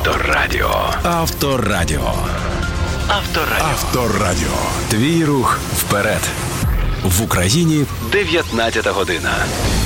Авторадіо. Авторадіо. Авторадіо. Авторадіо. Твій рух вперед. В Україні 19 година.